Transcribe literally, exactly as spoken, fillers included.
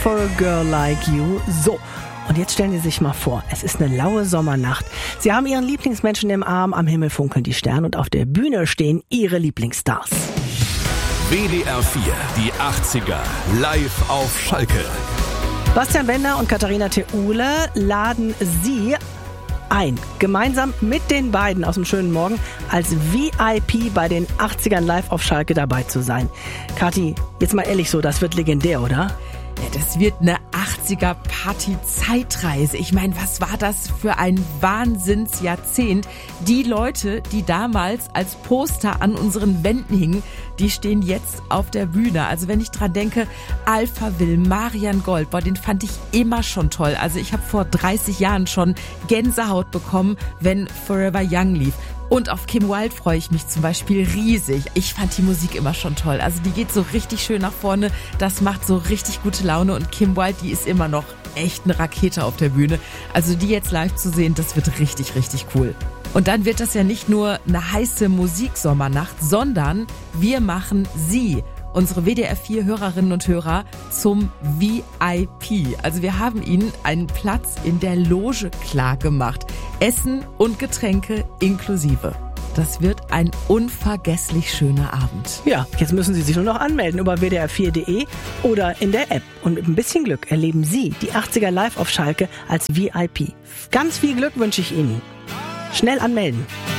for a Girl Like You. So, und jetzt stellen Sie sich mal vor, es ist eine laue Sommernacht. Sie haben Ihren Lieblingsmenschen im Arm, am Himmel funkeln die Sterne und auf der Bühne stehen Ihre Lieblingsstars. W D R vier, die achtziger, live auf Schalke. Bastian Bender und Katharina Theule laden Sie ein, gemeinsam mit den beiden aus dem schönen Morgen als V I P bei den achtzigern live auf Schalke dabei zu sein. Kathi, jetzt mal ehrlich so, das wird legendär, oder? Ja, das wird eine achtziger-Party-Zeitreise. Ich meine, was war das für ein Wahnsinnsjahrzehnt? Die Leute, die damals als Poster an unseren Wänden hingen, die stehen jetzt auf der Bühne. Also wenn ich dran denke, Alphaville, Marian Gold, boah, den fand ich immer schon toll. Also ich habe vor dreißig Jahren schon Gänsehaut bekommen, wenn Forever Young lief. Und auf Kim Wilde freue ich mich zum Beispiel riesig. Ich fand die Musik immer schon toll. Also die geht so richtig schön nach vorne. Das macht so richtig gute Laune. Und Kim Wilde, die ist immer noch echt eine Rakete auf der Bühne. Also die jetzt live zu sehen, das wird richtig, richtig cool. Und dann wird das ja nicht nur eine heiße Musiksommernacht, sondern wir machen sie, unsere W D R vier Hörerinnen und Hörer, zum V I P. Also wir haben ihnen einen Platz in der Loge klar gemacht. Essen und Getränke inklusive. Das wird ein unvergesslich schöner Abend. Ja, jetzt müssen Sie sich nur noch anmelden über w d r vier punkt de oder in der App. Und mit ein bisschen Glück erleben Sie die achtziger live auf Schalke als V I P. Ganz viel Glück wünsche ich Ihnen. Schnell anmelden.